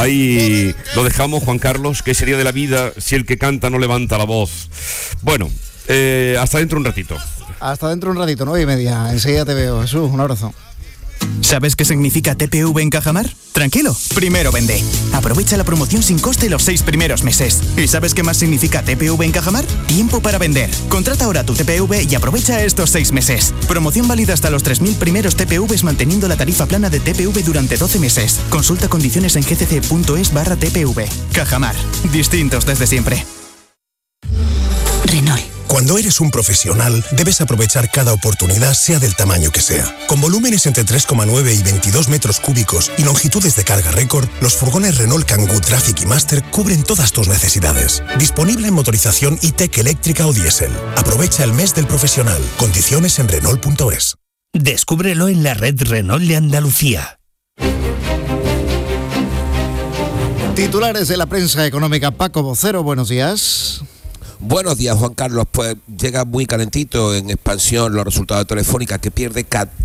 Ahí lo dejamos, Juan Carlos. ¿Qué sería de la vida si el que canta no levanta la voz? Bueno, hasta dentro un ratito. Hasta dentro un ratito, 9:30. Enseguida te veo. Jesús, un abrazo. ¿Sabes qué significa TPV en Cajamar? Tranquilo, primero vende. Aprovecha la promoción sin coste los 6 primeros meses. ¿Y sabes qué más significa TPV en Cajamar? Tiempo para vender. Contrata ahora tu TPV y aprovecha estos 6 meses. Promoción válida hasta los 3.000 primeros TPVs manteniendo la tarifa plana de TPV durante 12 meses. Consulta condiciones en gcc.es/TPV. Cajamar. Distintos desde siempre. Renault. Cuando eres un profesional, debes aprovechar cada oportunidad, sea del tamaño que sea. Con volúmenes entre 3,9 y 22 metros cúbicos y longitudes de carga récord, los furgones Renault Kangoo Traffic y Master cubren todas tus necesidades. Disponible en motorización e-Tech eléctrica o diésel. Aprovecha el mes del profesional. Condiciones en Renault.es. Descúbrelo en la red Renault de Andalucía. Titulares de la prensa económica. Paco Vocero, buenos días. Buenos días, Juan Carlos. Pues llega muy calentito en expansión los resultados de Telefónica, que pierde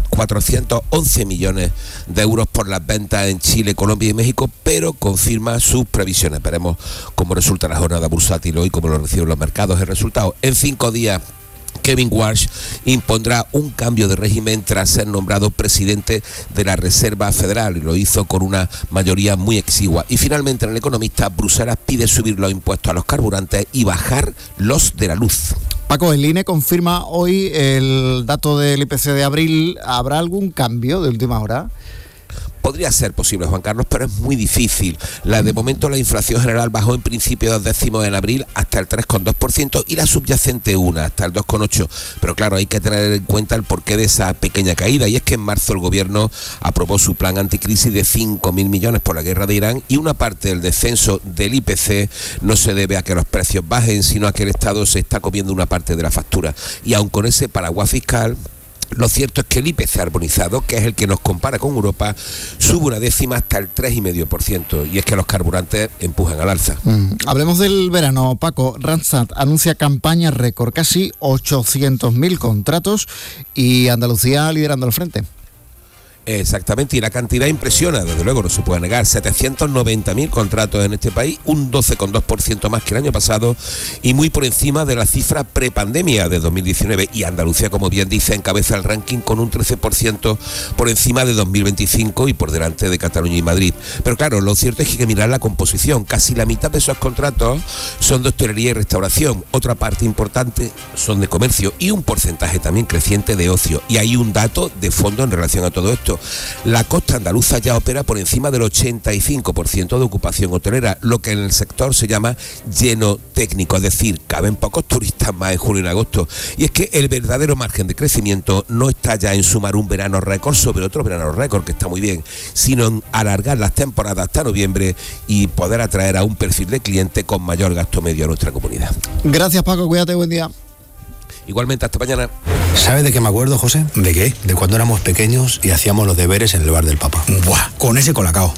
411 millones de euros por las ventas en Chile, Colombia y México, pero confirma sus previsiones. Veremos cómo resulta la jornada bursátil hoy, cómo lo reciben los mercados. El resultado en 5 días. Kevin Walsh impondrá un cambio de régimen tras ser nombrado presidente de la Reserva Federal y lo hizo con una mayoría muy exigua. Y finalmente en El Economista, Bruselas pide subir los impuestos a los carburantes y bajar los de la luz. Paco, el INE confirma hoy el dato del IPC de abril. ¿Habrá algún cambio de última hora? Podría ser posible, Juan Carlos, pero es muy difícil. De momento la inflación general bajó en principio 2 décimos en abril hasta el 3,2% y la subyacente hasta el 2,8%. Pero claro, hay que tener en cuenta el porqué de esa pequeña caída, y es que en marzo el gobierno aprobó su plan anticrisis de 5.000 millones por la guerra de Irán, y una parte del descenso del IPC no se debe a que los precios bajen, sino a que el Estado se está comiendo una parte de la factura. Y aun con ese paraguas fiscal, lo cierto es que el IPC armonizado, que es el que nos compara con Europa, sube 1 décima hasta el 3,5%, y es que los carburantes empujan al alza. Hablemos del verano, Paco. Randstad anuncia campaña récord, casi 800.000 contratos, y Andalucía liderando al frente. Exactamente, y la cantidad impresiona, desde luego, no se puede negar. 790.000 contratos en este país, un 12,2% más que el año pasado y muy por encima de la cifra prepandemia de 2019. Y Andalucía, como bien dice, encabeza el ranking con un 13% por encima de 2025 y por delante de Cataluña y Madrid. Pero claro, lo cierto es que hay que mirar la composición. Casi la mitad de esos contratos son de hostelería y restauración, otra parte importante son de comercio y un porcentaje también creciente de ocio. Y hay un dato de fondo en relación a todo esto. La costa andaluza ya opera por encima del 85% de ocupación hotelera, lo que en el sector se llama lleno técnico, es decir, caben pocos turistas más en julio y en agosto. Y es que el verdadero margen de crecimiento no está ya en sumar un verano récord sobre otro verano récord, que está muy bien, sino en alargar las temporadas hasta noviembre y poder atraer a un perfil de cliente con mayor gasto medio a nuestra comunidad. Gracias, Paco, cuídate, buen día. Igualmente, hasta mañana. ¿Sabes de qué me acuerdo, José? ¿De qué? De cuando éramos pequeños y hacíamos los deberes en el bar del Papa. Buah, con ese colacao.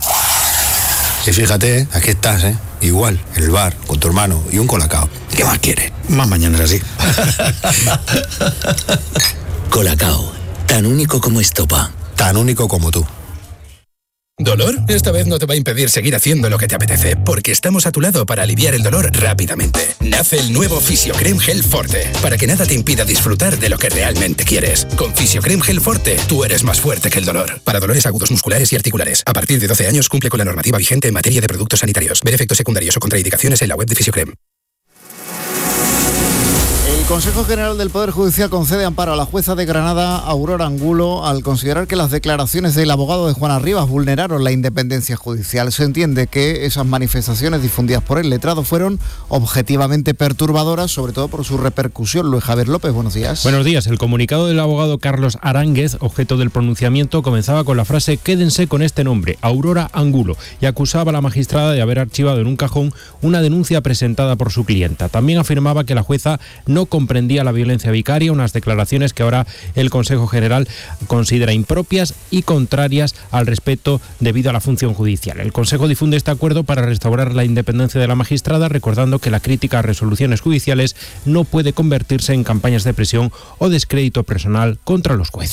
Y fíjate, aquí estás, igual, en el bar, con tu hermano y un colacao. ¿Qué más quieres? Más mañanas así. Colacao, tan único como estopa. Tan único como tú. ¿Dolor? Esta vez no te va a impedir seguir haciendo lo que te apetece, porque estamos a tu lado para aliviar el dolor rápidamente. Nace el nuevo Fisiocrem Gel Forte, para que nada te impida disfrutar de lo que realmente quieres. Con Fisiocrem Gel Forte, tú eres más fuerte que el dolor. Para dolores agudos musculares y articulares. A partir de 12 años cumple con la normativa vigente en materia de productos sanitarios. Ver efectos secundarios o contraindicaciones en la web de Fisiocrem. El Consejo General del Poder Judicial concede amparo a la jueza de Granada, Aurora Angulo, al considerar que las declaraciones del abogado de Juana Rivas vulneraron la independencia judicial. Se entiende que esas manifestaciones difundidas por el letrado fueron objetivamente perturbadoras, sobre todo por su repercusión. Luis Javier López, buenos días. Buenos días. El comunicado del abogado Carlos Aránguez, objeto del pronunciamiento, comenzaba con la frase «Quédense con este nombre, Aurora Angulo», y acusaba a la magistrada de haber archivado en un cajón una denuncia presentada por su clienta. También afirmaba que la jueza no comprendía la violencia vicaria, unas declaraciones que ahora el Consejo General considera impropias y contrarias al respeto debido a la función judicial. El Consejo difunde este acuerdo para restaurar la independencia de la magistrada, recordando que la crítica a resoluciones judiciales no puede convertirse en campañas de presión o descrédito personal contra los jueces.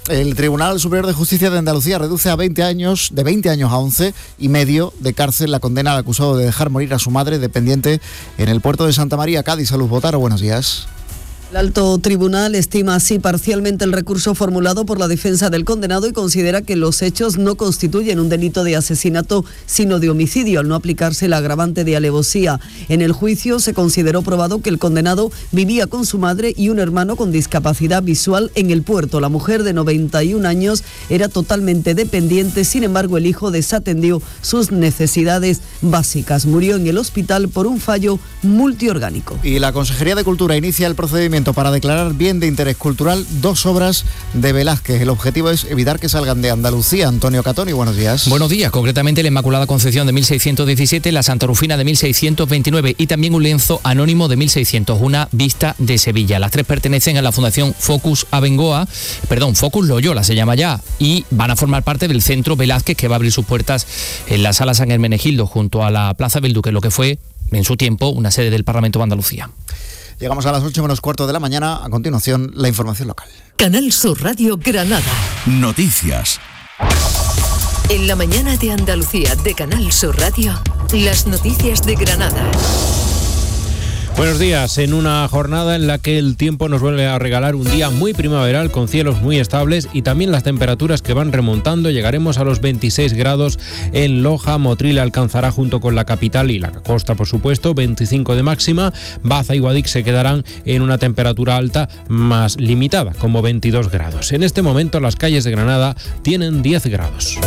El Tribunal Superior de Justicia de Andalucía reduce de 20 años a 11 y medio de cárcel la condena al acusado de dejar morir a su madre dependiente en el puerto de Santa María, Cádiz. Salud Botaro, buenos días. El alto tribunal estima así parcialmente el recurso formulado por la defensa del condenado y considera que los hechos no constituyen un delito de asesinato, sino de homicidio, al no aplicarse la agravante de alevosía. En el juicio se consideró probado que el condenado vivía con su madre y un hermano con discapacidad visual en el puerto. La mujer de 91 años era totalmente dependiente, sin embargo el hijo desatendió sus necesidades básicas. Murió en el hospital por un fallo multiorgánico. Y la Consejería de Cultura inicia el procedimiento para declarar bien de interés cultural 2 obras de Velázquez. El objetivo es evitar que salgan de Andalucía. Antonio Catoni, buenos días. Buenos días, concretamente la Inmaculada Concepción de 1617, la Santa Rufina de 1629 y también un lienzo anónimo de 1600, una vista de Sevilla. Las 3 pertenecen a la Fundación Focus Loyola se llama ya, y van a formar parte del Centro Velázquez, que va a abrir sus puertas en la Sala San Hermenegildo, junto a la Plaza del Duque, lo que fue en su tiempo una sede del Parlamento de Andalucía. Llegamos a las 8:15 de la mañana. A continuación, la información local. Canal Sur Radio Granada. Noticias. En la mañana de Andalucía de Canal Sur Radio, las noticias de Granada. Buenos días, en una jornada en la que el tiempo nos vuelve a regalar un día muy primaveral con cielos muy estables y también las temperaturas que van remontando. Llegaremos a los 26 grados en Loja. Motril alcanzará junto con la capital y la costa, por supuesto, 25 de máxima. Baza y Guadix se quedarán en una temperatura alta más limitada, como 22 grados. En este momento las calles de Granada tienen 10 grados.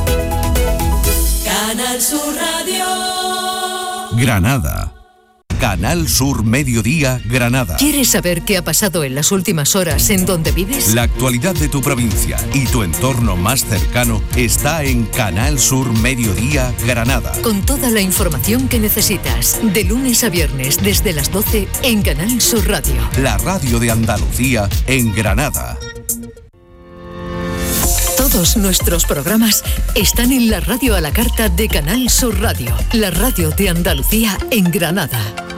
Canal Sur Radio. Granada. Canal Sur Mediodía, Granada. ¿Quieres saber qué ha pasado en las últimas horas en donde vives? La actualidad de tu provincia y tu entorno más cercano está en Canal Sur Mediodía, Granada. Con toda la información que necesitas, de lunes a viernes desde las 12 en Canal Sur Radio. La radio de Andalucía en Granada. Todos nuestros programas están en la radio a la carta de Canal Sur Radio, la radio de Andalucía en Granada.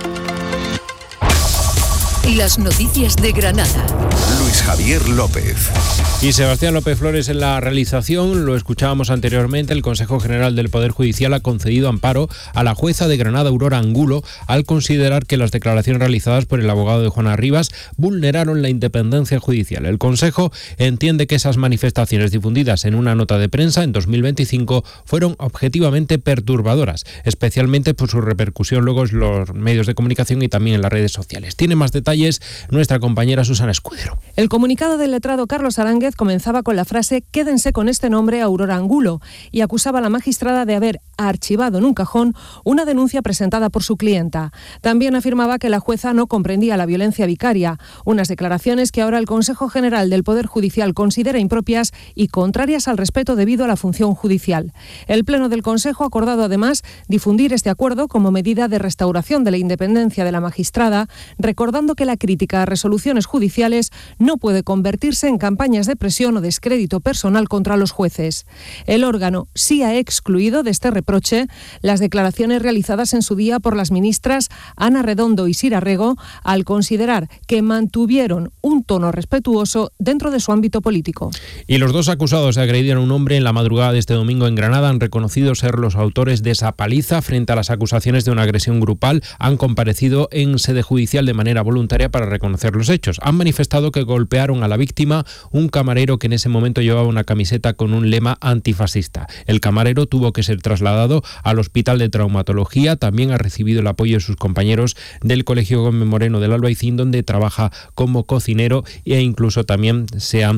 Las noticias de Granada. Luis Javier López. Y Sebastián López Flores en la realización. Lo escuchábamos anteriormente. El Consejo General del Poder Judicial ha concedido amparo a la jueza de Granada, Aurora Angulo, al considerar que las declaraciones realizadas por el abogado de Juana Rivas vulneraron la independencia judicial. El Consejo entiende que esas manifestaciones difundidas en una nota de prensa en 2025 fueron objetivamente perturbadoras, especialmente por su repercusión luego en los medios de comunicación y también en las redes sociales. Tiene más detalles nuestra compañera Susana Escudero. El comunicado del letrado Carlos Aránguez comenzaba con la frase «Quédense con este nombre, Aurora Angulo», y acusaba a la magistrada de haber archivado en un cajón una denuncia presentada por su clienta. También afirmaba que la jueza no comprendía la violencia vicaria, unas declaraciones que ahora el Consejo General del Poder Judicial considera impropias y contrarias al respeto debido a la función judicial. El Pleno del Consejo ha acordado además difundir este acuerdo como medida de restauración de la independencia de la magistrada, recordando que la crítica a resoluciones judiciales no puede convertirse en campañas de presión o descrédito personal contra los jueces. El órgano sí ha excluido de este reproche las declaraciones realizadas en su día por las ministras Ana Redondo y Sira Rego, al considerar que mantuvieron un tono respetuoso dentro de su ámbito político. Y los 2 acusados de agredir a un hombre en la madrugada de este domingo en Granada han reconocido ser los autores de esa paliza. Frente a las acusaciones de una agresión grupal, han comparecido en sede judicial de manera voluntaria para reconocer los hechos. Han manifestado que golpearon a la víctima, un camarero que en ese momento llevaba una camiseta con un lema antifascista. El camarero tuvo que ser trasladado al Hospital de Traumatología. También ha recibido el apoyo de sus compañeros del Colegio Gómez Moreno del Albaicín, donde trabaja como cocinero, e incluso también se han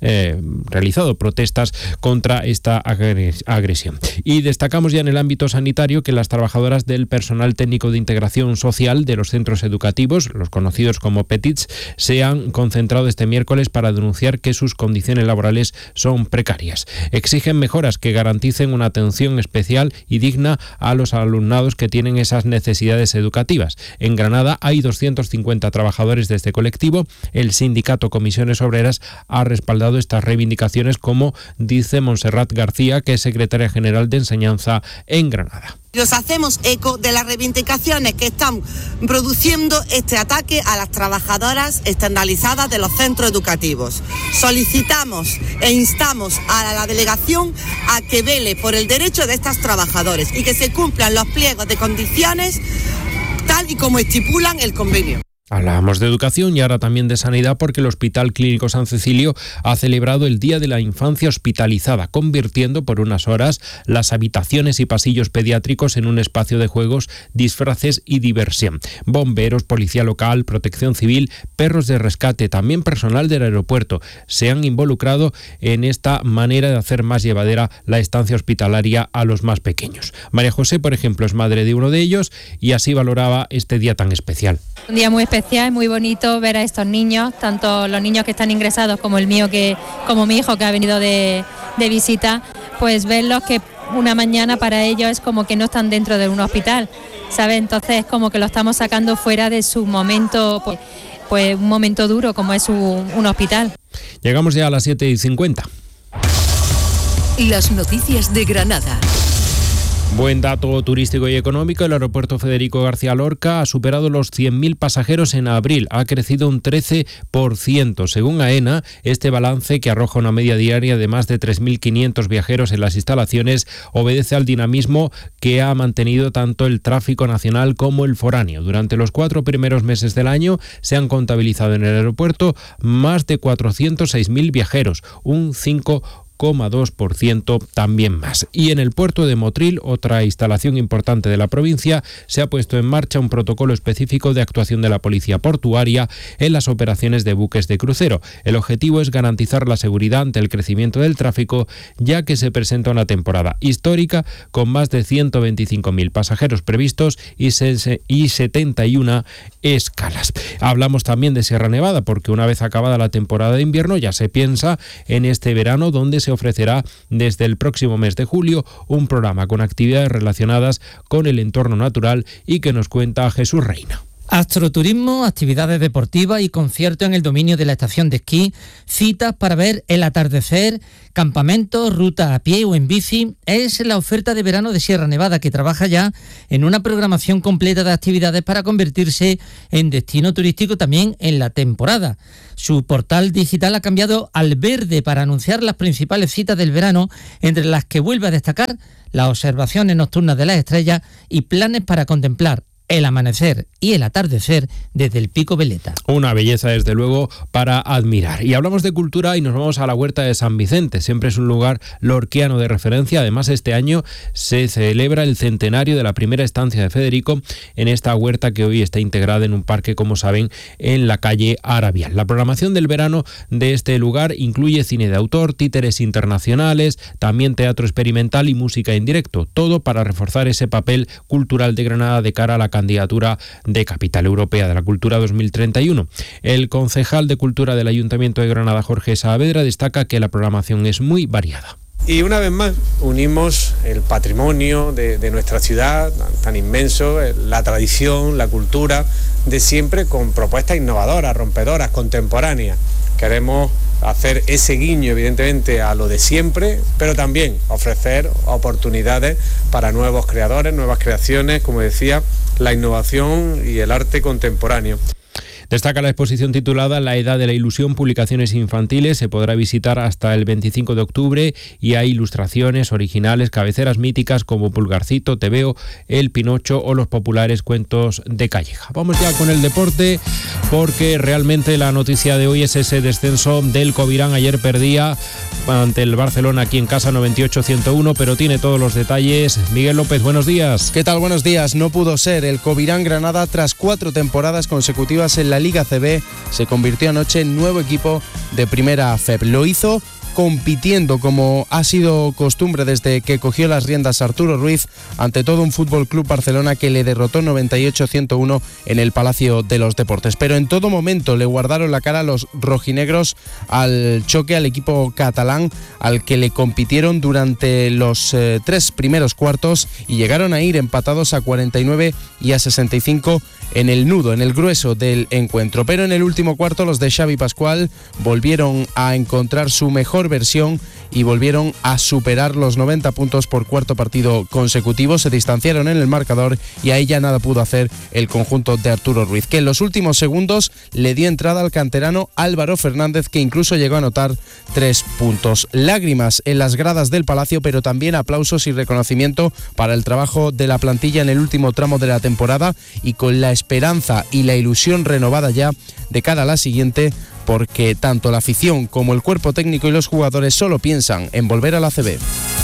realizado protestas contra esta agresión. Y destacamos ya en el ámbito sanitario que las trabajadoras del personal técnico de integración social de los centros educativos, los conocidos como PETITS, se han concentrado este miércoles para denunciar que sus condiciones laborales son precarias. Exigen mejoras que garanticen una atención especial y digna a los alumnados que tienen esas necesidades educativas. En Granada hay 250 trabajadores de este colectivo. El sindicato Comisiones Obreras ha respaldado estas reivindicaciones, como dice Montserrat García, que es secretaria general de Enseñanza en Granada. Nos hacemos eco de las reivindicaciones que están produciendo este ataque a las trabajadoras externalizadas de los centros educativos. Solicitamos e instamos a la delegación a que vele por el derecho de estas trabajadoras y que se cumplan los pliegos de condiciones tal y como estipulan el convenio. Hablábamos de educación y ahora también de sanidad porque el Hospital Clínico San Cecilio ha celebrado el Día de la Infancia Hospitalizada, convirtiendo por unas horas las habitaciones y pasillos pediátricos en un espacio de juegos, disfraces y diversión. Bomberos, policía local, protección civil, perros de rescate, también personal del aeropuerto se han involucrado en esta manera de hacer más llevadera la estancia hospitalaria a los más pequeños. María José, por ejemplo, es madre de uno de ellos y así valoraba este día tan especial. Un día muy especial, muy bonito ver a estos niños, tanto los niños que están ingresados como el mío, como mi hijo que ha venido de visita, pues verlos que una mañana para ellos es como que no están dentro de un hospital, ¿sabes? Entonces es como que lo estamos sacando fuera de su momento, pues un momento duro como es un hospital. Llegamos ya a las 7:50. Las noticias de Granada. Buen dato turístico y económico, el aeropuerto Federico García Lorca ha superado los 100.000 pasajeros en abril, ha crecido un 13%. Según AENA, este balance, que arroja una media diaria de más de 3.500 viajeros en las instalaciones, obedece al dinamismo que ha mantenido tanto el tráfico nacional como el foráneo. Durante los 4 primeros meses del año se han contabilizado en el aeropuerto más de 406.000 viajeros, un 5,2% también más. Y en el puerto de Motril, otra instalación importante de la provincia, se ha puesto en marcha un protocolo específico de actuación de la policía portuaria en las operaciones de buques de crucero. El objetivo es garantizar la seguridad ante el crecimiento del tráfico, ya que se presenta una temporada histórica con más de 125.000 pasajeros previstos y 71 escalas. Hablamos también de Sierra Nevada, porque una vez acabada la temporada de invierno ya se piensa en este verano, donde se ofrecerá desde el próximo mes de julio un programa con actividades relacionadas con el entorno natural y que nos cuenta Jesús Reina. Astroturismo, actividades deportivas y conciertos en el dominio de la estación de esquí, citas para ver el atardecer, campamentos, rutas a pie o en bici. Es la oferta de verano de Sierra Nevada, que trabaja ya en una programación completa de actividades para convertirse en destino turístico también en la temporada. Su portal digital ha cambiado al verde para anunciar las principales citas del verano, entre las que vuelve a destacar las observaciones nocturnas de las estrellas y planes para contemplar el amanecer y el atardecer desde el Pico Veleta. Una belleza, desde luego, para admirar. Y hablamos de cultura y nos vamos a la Huerta de San Vicente. Siempre es un lugar lorquiano de referencia. Además, este año se celebra el centenario de la primera estancia de Federico en esta huerta, que hoy está integrada en un parque, como saben, en la calle Arabial. La programación del verano de este lugar incluye cine de autor, títeres internacionales, también teatro experimental y música en directo. Todo para reforzar ese papel cultural de Granada de cara a la candidatura de Capital Europea de la Cultura 2031. El concejal de Cultura del Ayuntamiento de Granada, Jorge Saavedra, destaca que la programación es muy variada. Y una vez más unimos el patrimonio de nuestra ciudad tan inmenso, la tradición, la cultura de siempre, con propuestas innovadoras, rompedoras, contemporáneas. Queremos hacer ese guiño, evidentemente, a lo de siempre, pero también ofrecer oportunidades para nuevos creadores, nuevas creaciones, como decía, la innovación y el arte contemporáneo. Destaca la exposición titulada La Edad de la Ilusión, publicaciones infantiles. Se podrá visitar hasta el 25 de octubre y hay ilustraciones originales, cabeceras míticas como Pulgarcito, Te Veo, El Pinocho o los populares cuentos de Calleja. Vamos ya con el deporte, porque realmente la noticia de hoy es ese descenso del Covirán. Ayer perdía ante el Barcelona aquí en casa 98-101, pero tiene todos los detalles. Miguel López, buenos días. ¿Qué tal? Buenos días. No pudo ser. El Covirán Granada, tras 4 temporadas consecutivas en la Liga CB, se convirtió anoche en nuevo equipo de Primera FEB. Lo hizo compitiendo, como ha sido costumbre desde que cogió las riendas Arturo Ruiz, ante todo un Fútbol Club Barcelona que le derrotó 98-101 en el Palacio de los Deportes. Pero en todo momento le guardaron la cara los rojinegros al choque al equipo catalán, al que le compitieron durante los 3 primeros cuartos y llegaron a ir empatados a 49 y a 65 en el nudo, en el grueso del encuentro. Pero en el último cuarto los de Xavi Pascual volvieron a encontrar su mejor mejor versión y volvieron a superar los 90 puntos por cuarto partido consecutivo. Se distanciaron en el marcador y ahí ya nada pudo hacer el conjunto de Arturo Ruiz, que en los últimos segundos le dio entrada al canterano Álvaro Fernández, que incluso llegó a anotar 3 puntos. Lágrimas en las gradas del Palacio, pero también aplausos y reconocimiento para el trabajo de la plantilla en el último tramo de la temporada, y con la esperanza y la ilusión renovada ya de cara a la siguiente, porque tanto la afición como el cuerpo técnico y los jugadores solo piensan en volver a la ACB.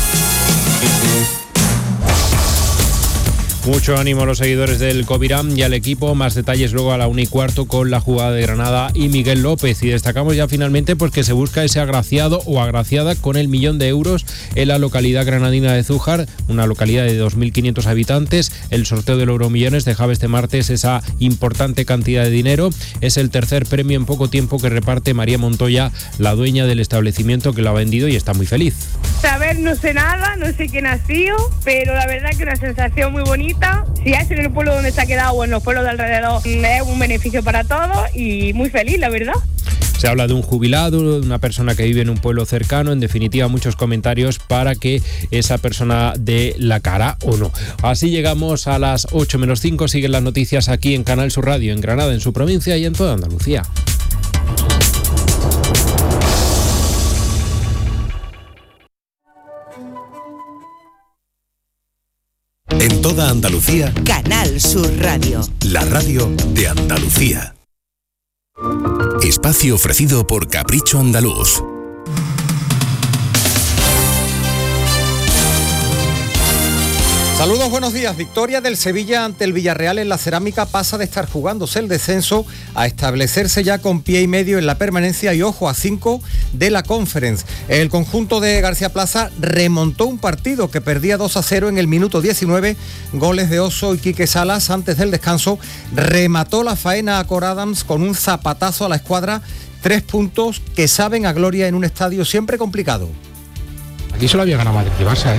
Mucho ánimo a los seguidores del Covirán y al equipo. Más detalles luego a la 1:15 con la jugada de Granada y Miguel López. Y destacamos ya finalmente pues que se busca ese agraciado o agraciada con el 1.000.000 de euros en la localidad granadina de Zújar, una localidad de 2.500 habitantes. El sorteo del Euromillones dejaba este martes esa importante cantidad de dinero. Es el tercer premio en poco tiempo que reparte María Montoya, la dueña del establecimiento que lo ha vendido, y está muy feliz. Saber, no sé nada, no sé quién ha sido, pero la verdad que una sensación muy bonita. Si ha sido en el pueblo donde se ha quedado o en los pueblos de alrededor, es un beneficio para todos y muy feliz, la verdad. Se habla de un jubilado, de una persona que vive en un pueblo cercano. En definitiva, muchos comentarios para que esa persona dé la cara o no. Así llegamos a las 8:05. Siguen las noticias aquí en Canal Sur Radio, en Granada, en su provincia y en toda Andalucía. En toda Andalucía, Canal Sur Radio. la radio de Andalucía. Espacio ofrecido por Capricho Andaluz. Saludos, buenos días. Victoria del Sevilla ante el Villarreal en la Cerámica. Pasa de estar jugándose el descenso a establecerse ya con pie y medio en la permanencia y ojo a 5 de la Conference. El conjunto de García Plaza remontó un partido que perdía 2-0 en el minuto 19. Goles de Oso y Quique Salas. Antes del descanso remató la faena a Cor Adams con un zapatazo a la escuadra. 3 puntos que saben a gloria en un estadio siempre complicado. Aquí solo había ganado Madrid y Barça,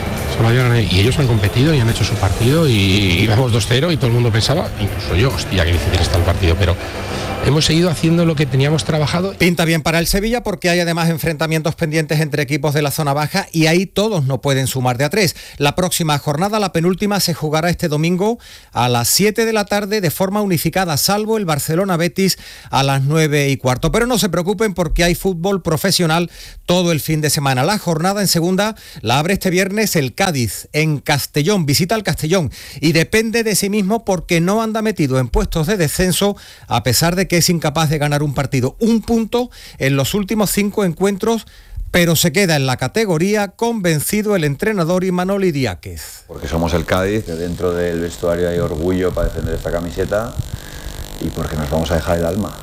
y ellos han competido y han hecho su partido y íbamos 2-0 y todo el mundo pensaba, incluso yo, hostia, que difícil está el partido, pero hemos seguido haciendo lo que teníamos trabajado. Pinta bien para el Sevilla porque hay además enfrentamientos pendientes entre equipos de la zona baja y ahí todos no pueden sumar de a 3. La próxima jornada, la penúltima, se jugará este domingo a las 7 de la tarde de forma unificada, salvo el Barcelona-Betis a las 9:15. Pero no se preocupen porque hay fútbol profesional todo el fin de semana. La jornada en segunda la abre este viernes el Cádiz en Castellón, visita al Castellón y depende de sí mismo porque no anda metido en puestos de descenso a pesar de que es incapaz de ganar un partido. 1 punto en los últimos 5 encuentros, pero se queda en la categoría, convencido el entrenador Imanol Idiáquez. Porque somos el Cádiz, que dentro del vestuario hay orgullo para defender esta camiseta y porque nos vamos a dejar el alma,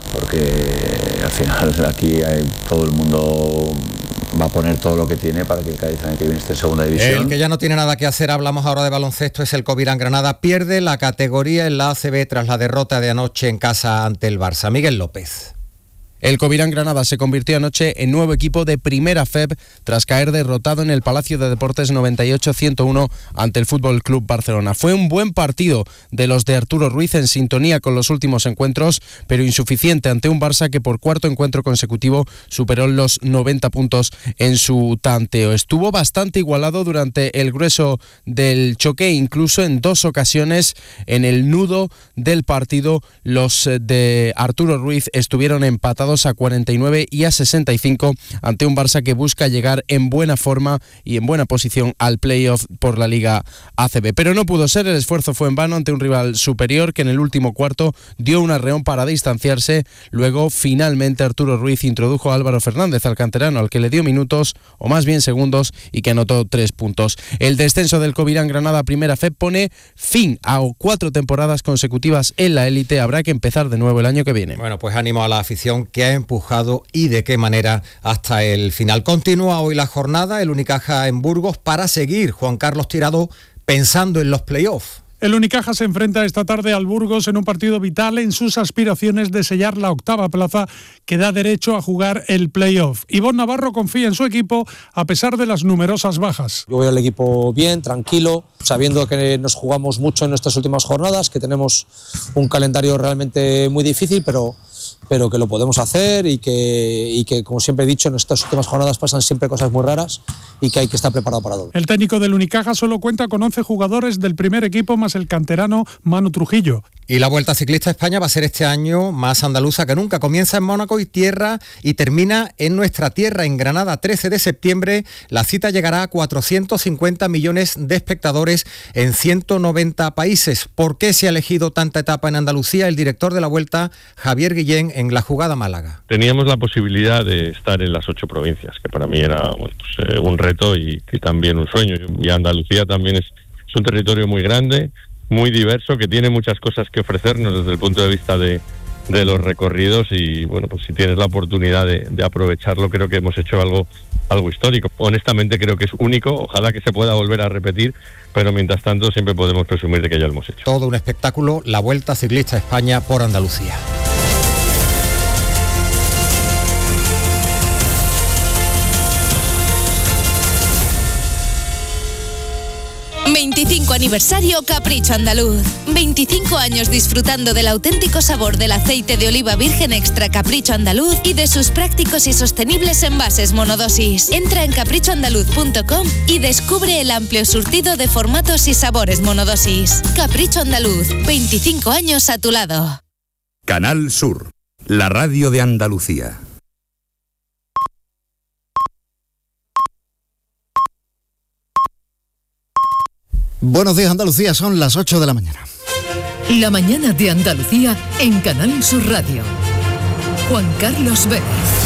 porque al final aquí todo el mundo va a poner todo lo que tiene para que el Cádiz año que viene esté en segunda división. El que ya no tiene nada que hacer, hablamos ahora de baloncesto, es el Covirán Granada. Pierde la categoría en la ACB tras la derrota de anoche en casa ante el Barça. Miguel López. El Covirán Granada se convirtió anoche en nuevo equipo de Primera FEB tras caer derrotado en el Palacio de Deportes 98-101 ante el Fútbol Club Barcelona. Fue un buen partido de los de Arturo Ruiz en sintonía con los últimos encuentros, pero insuficiente ante un Barça que por cuarto encuentro consecutivo superó los 90 puntos en su tanteo. Estuvo bastante igualado durante el grueso del choque, incluso en 2 ocasiones en el nudo del partido los de Arturo Ruiz estuvieron empatados a 49 y a 65 ante un Barça que busca llegar en buena forma y en buena posición al playoff por la Liga ACB. Pero no pudo ser, el esfuerzo fue en vano ante un rival superior que en el último cuarto dio un arreón para distanciarse. Luego, finalmente, Arturo Ruiz introdujo a Álvaro Fernández, al canterano, al que le dio minutos, o más bien segundos, y que anotó 3 puntos. El descenso del Covirán Granada Primera FEB pone fin a 4 temporadas consecutivas en la élite. Habrá que empezar de nuevo el año que viene. Bueno, pues ánimo a la afición que ha empujado y de qué manera hasta el final. Continúa hoy la jornada, el Unicaja en Burgos, para seguir Juan Carlos Tirado pensando en los playoffs. El Unicaja se enfrenta esta tarde al Burgos en un partido vital en sus aspiraciones de sellar la 8ª plaza que da derecho a jugar el playoff. Ivonne Navarro confía en su equipo a pesar de las numerosas bajas. Yo veo al equipo bien, tranquilo, sabiendo que nos jugamos mucho en nuestras últimas jornadas, que tenemos un calendario realmente muy difícil, pero pero que lo podemos hacer y que, como siempre he dicho, en estas últimas jornadas pasan siempre cosas muy raras y que hay que estar preparado para todo. El técnico del Unicaja solo cuenta con 11 jugadores del primer equipo más el canterano Manu Trujillo. Y la Vuelta Ciclista a España va a ser este año más andaluza que nunca. Comienza en Mónaco y termina en nuestra tierra, en Granada, 13 de septiembre. La cita llegará a 450 millones de espectadores en 190 países. ¿Por qué se ha elegido tanta etapa en Andalucía? El director de la Vuelta, Javier Guillén, en La Jugada Málaga. Teníamos la posibilidad de estar en las 8 provincias, que para mí era un reto y también un sueño. Y Andalucía también es un territorio muy grande, muy diverso, que tiene muchas cosas que ofrecernos desde el punto de vista de los recorridos y bueno, pues si tienes la oportunidad de aprovecharlo, creo que hemos hecho algo histórico. Honestamente creo que es único, ojalá que se pueda volver a repetir, pero mientras tanto siempre podemos presumir de que ya lo hemos hecho. Todo un espectáculo, la Vuelta Ciclista a España por Andalucía. 25 aniversario Capricho Andaluz. 25 años disfrutando del auténtico sabor del aceite de oliva virgen extra Capricho Andaluz y de sus prácticos y sostenibles envases monodosis. Entra en caprichoandaluz.com y descubre el amplio surtido de formatos y sabores monodosis. Capricho Andaluz, 25 años a tu lado. Canal Sur, la radio de Andalucía. Buenos días, Andalucía, son las 8 de la mañana. La mañana de Andalucía en Canal Sur Radio. Juan Carlos Vélez.